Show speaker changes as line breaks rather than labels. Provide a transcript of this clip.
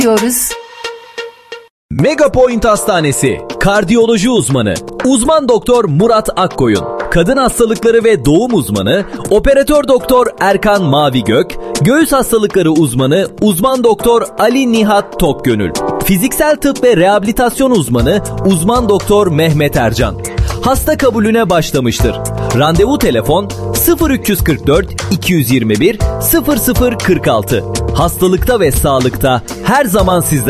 diyoruz.
Megapoint Hastanesi Kardiyoloji uzmanı Uzman Doktor Murat Akkoyun, kadın hastalıkları ve doğum uzmanı Operatör Doktor Erkan Mavigök, göğüs hastalıkları uzmanı Uzman Doktor Ali Nihat Tokgönül, fiziksel tıp ve rehabilitasyon uzmanı Uzman Doktor Mehmet Ercan. Hasta kabulüne başlamıştır. Randevu telefon 0344 221 0046. Hastalıkta ve sağlıkta her zaman sizler.